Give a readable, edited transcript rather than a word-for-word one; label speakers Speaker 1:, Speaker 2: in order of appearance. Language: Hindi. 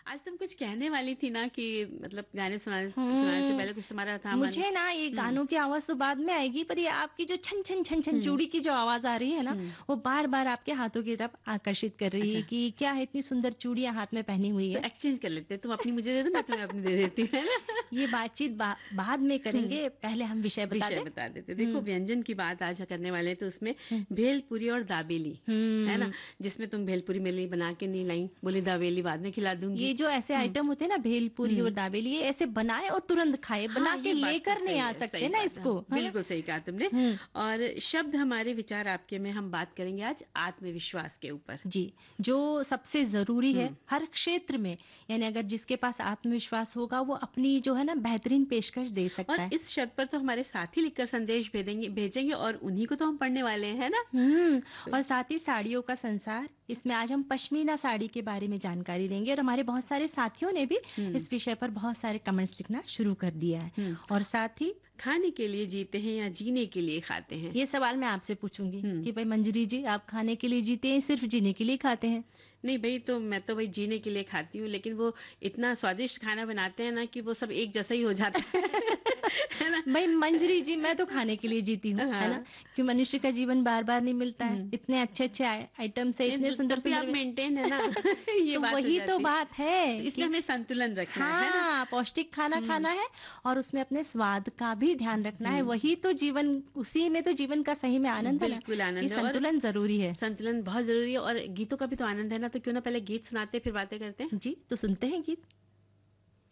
Speaker 1: आज तुम कुछ कहने वाली थी ना कि मतलब गाने सुनाने से पहले कुछ तुम्हारा था मन।
Speaker 2: मुझे ना ये गानों की आवाज तो बाद में आएगी, पर ये आपकी जो छन छन छन छन चूड़ी की जो आवाज आ रही है ना, वो बार बार आपके हाथों की तरफ आकर्षित कर रही है कि क्या है, इतनी सुंदर चूड़ियां हाथ में पहनी हुई है।
Speaker 1: तो एक्सचेंज कर लेते हैं, तुम अपनी मुझे दे दो, मैं तुम्हें अपनी दे देती हूँ, है ना।
Speaker 2: ये बातचीत बाद में करेंगे, पहले हम विषय
Speaker 1: बता देते। देखो व्यंजन की बात आज करने वाले हैं, तो उसमें भेलपुरी और दाबेली है ना, जिसमें तुम भेलपुरी मेरे लिए बना के नहीं लाई, बोली दाबेली बाद में खिला दूंगी।
Speaker 2: ये जो ऐसे आइटम होते हैं ना, भेलपुरी और दाबेली, ये ऐसे बनाए और तुरंत खाए, बना के लेकर नहीं आ सकते ना इसको।
Speaker 1: बिल्कुल सही कहा तुमने। और शब्द हमारे, विचार आपके में हम बात करेंगे आज आत्मविश्वास के ऊपर।
Speaker 2: जी, जो सबसे जरूरी है हर क्षेत्र में, यानी अगर जिसके पास आत्मविश्वास होगा वो अपनी जो है ना बेहतरीन पेशकश दे सकता है।
Speaker 1: और इस शब्द पर तो हमारे साथी लिखकर संदेश भेजेंगे और उन्हीं को तो हम पढ़ने वाले हैं ना।
Speaker 2: और साथ ही साड़ियों का संसार, इसमें आज हम पश्मीना साड़ी के बारे में जानकारी देंगे। और हमारे बहुत सारे साथियों ने भी इस विषय पर बहुत सारे कमेंट्स लिखना शुरू कर दिया है। और साथ ही
Speaker 1: खाने के लिए जीते हैं या जीने के लिए खाते हैं,
Speaker 2: ये सवाल मैं आपसे पूछूंगी कि भाई मंजरी जी, आप खाने के लिए जीते हैं, सिर्फ जीने के लिए खाते हैं?
Speaker 1: नहीं भाई, तो मैं तो भाई जीने के लिए खाती हूँ, लेकिन वो इतना स्वादिष्ट खाना बनाते हैं ना कि वो सब एक जैसा ही हो जाता है ना।
Speaker 2: भाई मंजरी जी, मैं तो खाने के लिए जीती हूँ, है ना, कि मनुष्य का जीवन बार बार नहीं मिलता है, इतने अच्छे अच्छे आइटम से, इतने सुंदर सुंदर
Speaker 1: आप मेंटेन है ना। ये
Speaker 2: तो वही तो बात है,
Speaker 1: तो इसलिए हमें संतुलन रखना है ना,
Speaker 2: पौष्टिक खाना खाना है और उसमें अपने स्वाद का भी ध्यान रखना है। वही तो जीवन, उसी में तो जीवन का सही में आनंद है।
Speaker 1: बिल्कुल आनंद है,
Speaker 2: संतुलन जरूरी है।
Speaker 1: संतुलन बहुत जरूरी है। और गीतों का भी तो आनंद है ना, तो क्यों ना पहले गीत सुनाते फिर बातें करते हैं।
Speaker 2: जी, तो सुनते हैं गीत।